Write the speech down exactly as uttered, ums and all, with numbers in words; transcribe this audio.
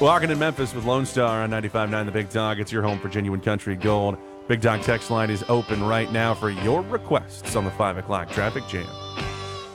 Walking in Memphis with Lone Star on ninety-five point nine The Big Dog. It's your home for genuine country gold. Big Dog text line is open right now for your requests on the five o'clock traffic jam.